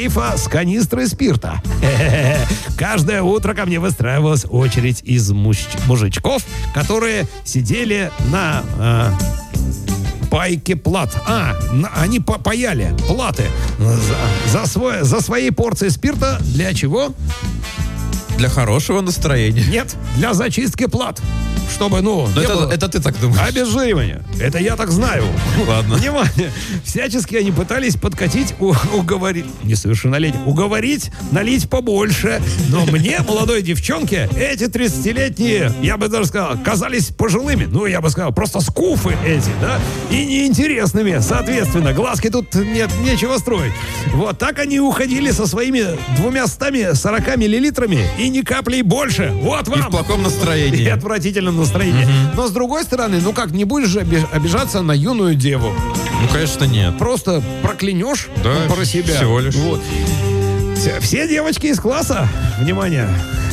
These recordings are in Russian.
сейфа с канистрой спирта. Каждое утро ко мне выстраивалась очередь из мужичков, которые сидели на пайке плат. Они паяли платы за своей порцией спирта. Для чего? Для хорошего настроения. Нет, для зачистки плат. Чтобы, это ты так думаешь. Обезжиривание. Это я так знаю. Ладно. Внимание. Всячески они пытались подкатить, уговорить, несовершеннолетних, уговорить, налить побольше. Но мне, молодой девчонке, эти 30-летние, я бы даже сказал, казались пожилыми. Я бы сказал, просто скуфы эти, да? И неинтересными. Соответственно, глазки тут нет, нечего строить. Вот так они уходили со своими 240 миллилитрами и ни каплей больше. Вот вам. И в плохом настроении. И отвратительном настроении. Но с другой стороны, не будешь же обижаться на юную деву. Конечно, нет. Просто проклянешь про себя. Всего лишь. Вот. Все девочки из класса, внимание,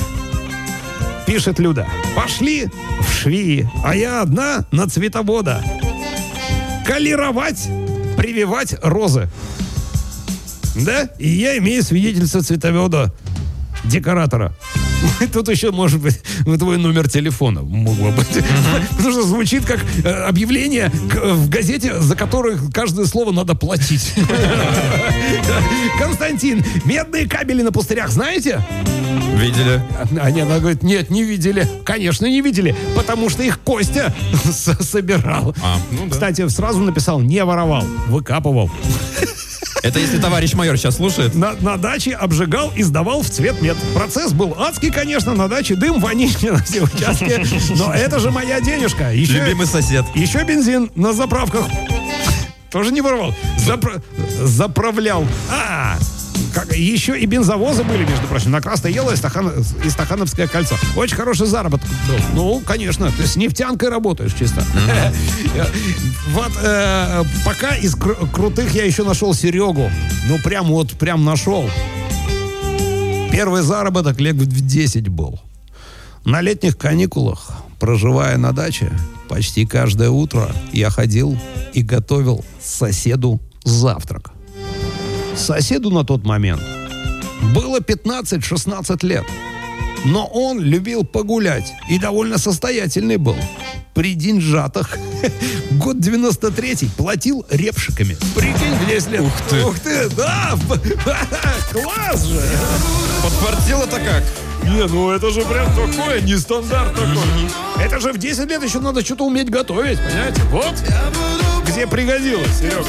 пишет Люда, пошли в швеи, а я одна на цветовода. Колеровать, прививать розы. Да? И я имею свидетельство цветовода, декоратора. Тут еще, может быть, твой номер телефона могло быть. Потому что звучит как объявление в газете, за которое каждое слово надо платить. Константин, медные кабели на пустырях знаете? Видели? Она говорит, нет, не видели. Конечно, не видели, потому что их Костя собирал. Кстати, сразу написал, не воровал, выкапывал. Это если товарищ майор сейчас слушает. На даче обжигал и сдавал в цветмет. Процесс был адский, конечно, на даче дым, вонища на все участки. Но это же моя денежка. Любимый сосед. Еще бензин на заправках. Тоже не воровал. Заправлял. Еще и бензовозы были, между прочим. На Красное Ело и Стахановское кольцо. Очень хороший заработок был. Конечно. То есть с нефтянкой работаешь чисто. Вот пока из крутых я еще нашел Серегу. Прям нашел. Первый заработок лет в 10 был. На летних каникулах, проживая на даче, почти каждое утро я ходил и готовил соседу завтрак. Соседу на тот момент было 15-16 лет. Но он любил погулять и довольно состоятельный был. При деньжатах. Год 93-й платил репшиками. Прикинь, в 10 лет. Ух ты, да! Класс же! Подфартило-то как? Это же прям такое, нестандарт такой. Это же в 10 лет еще надо что-то уметь готовить, понимаете? Вот где пригодилось, Серега.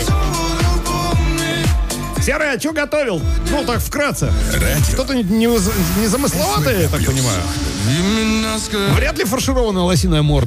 Серый, а что готовил? Так вкратце. Что-то не замысловатое, я так понимаю. Вряд ли фаршированная лосиная морда.